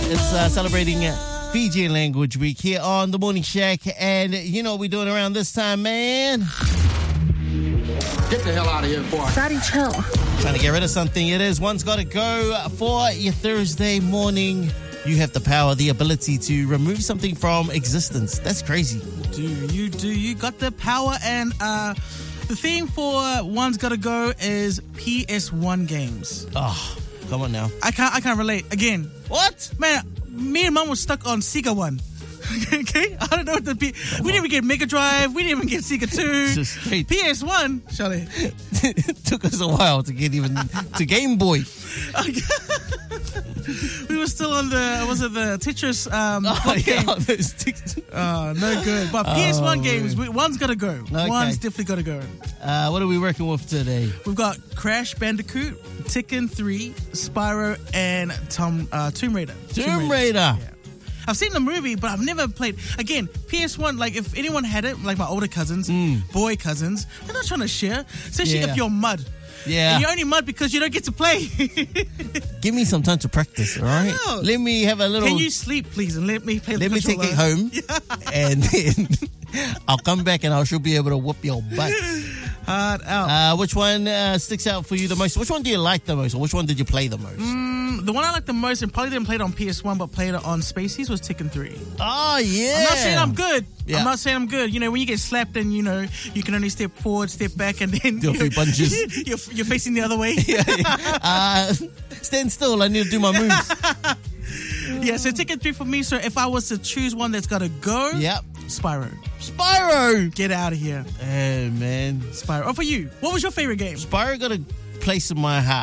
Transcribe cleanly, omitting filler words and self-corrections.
It's celebrating Fijian Language Week here on The Morning Shack. And you know what we're doing around this time, man? Get the hell out of here, boy. Daddy, chill. Trying to get rid of something. It is One's Gotta Go for your Thursday morning. You have the power, the ability to remove something from existence. That's crazy. You got the power. And the theme for One's Gotta Go is PS1 games. Oh, come on now. I can't relate. Again. What? Man, me and Mum were stuck on Sega 1. Okay? I don't know what we didn't even get Mega Drive. We didn't even get Sega 2. Just straight. PS1, Charlie. It took us a while to get even to Game Boy. We were still on the Tetris game. No good. But PS1 games, one's got to go. Okay. One's definitely got to go. What are we working with today? We've got Crash Bandicoot, Tekken 3, Spyro, and Tomb Raider. Tomb Raider. Yeah. I've seen the movie, but I've never played. Again, PS1, like if anyone had it, like my older cousins, boy cousins, they're not trying to share. Especially if you're mud. Yeah. And you're only mud because you don't get to play. Give me some time to practice, all right? Let me have a little... Can you sleep, please, and let me play the controller? Let me take it home, and then I'll come back and I should be able to whoop your butt. Hard out. Which one sticks out for you the most? Which one do you like the most, or which one did you play the most? The one I liked the most, and probably didn't play it on PS1, but played it on Spaceys, was Tekken 3. Oh, yeah. I'm not saying I'm good. Yeah. I'm not saying I'm good. You know, when you get slapped and, you know, you can only step forward, step back, and then... Do a few punches. You're facing the other way. Stand still. I need to do my moves. Yeah, so Tekken 3 for me. So if I was to choose one that's got to go... Yep. Spyro. Get out of here. Hey, man. Spyro. Oh, for you, what was your favorite game? Spyro got a place in my heart.